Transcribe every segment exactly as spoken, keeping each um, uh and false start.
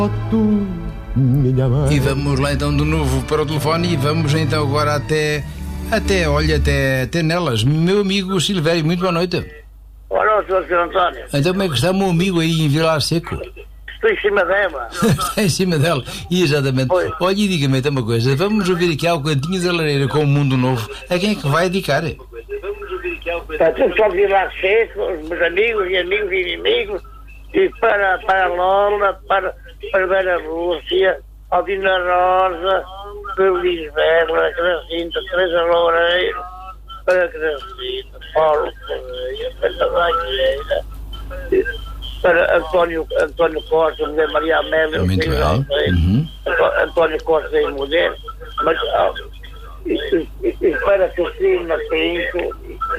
E vamos lá então de novo para o telefone e vamos então agora até, até olha, até, até nelas. Meu amigo Silvério, muito boa noite. Olá, senhor António. Então como é que está o meu amigo aí em Vilar Seco? Estou em cima dela. Está em cima dela, exatamente. Oi. Olha, e diga-me então uma coisa, vamos ouvir aqui ao Cantinho da Lareira com o Mundo Novo. A quem é que vai dedicar? Está tudo só de lá seco, os meus amigos e amigos e inimigos, e para, para a Lola, para, para Vera Lúcia, Aldina Rosa, para Lisbela, Gracinta, Teresa Loureiro, para Gracinta, Paulo Correia, para Banheira, para António, António Costa, mulher Maria Amélia, Muito filho bem. de Alfredo, Uhum. António Costa e mulher, mas, ah, e, e, e para Cristina Pinto,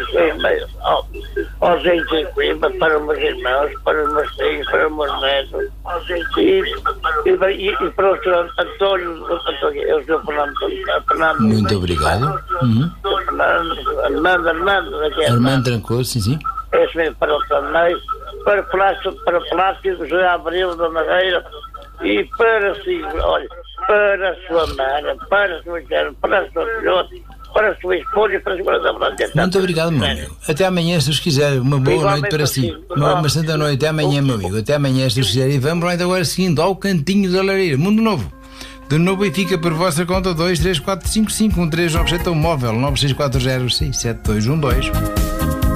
aos gente em Coimbra, para os meus irmãos, para os meus filhos, para os meus netos, e, e, e para o senhor António, António eu sou Fernando, Fernando. Muito obrigado. Uhum. Fernando, Armando, Armando, aqui é Armando Trancoso, sim, sim. esse mesmo para o torneio, para o Palácio, para o Palácio do José Abril da Madeira, e para, sim, olha, para a sua mãe, para a sua irmã, para a sua filhota, para a sua esposa e para a sua namorada. Muito obrigado, meu amigo. Até amanhã, se Deus quiser. Uma boa Igualmente noite para si. assim. Uma, uma santa noite. Até amanhã, meu amigo. Até amanhã, se Deus quiser. E vamos lá então agora seguindo ao Cantinho da Lareira. Mundo Novo. De novo e fica por vossa conta dois três quatro cinco cinco um três nove sete, um móvel nove seis quatro zero seis sete dois um dois.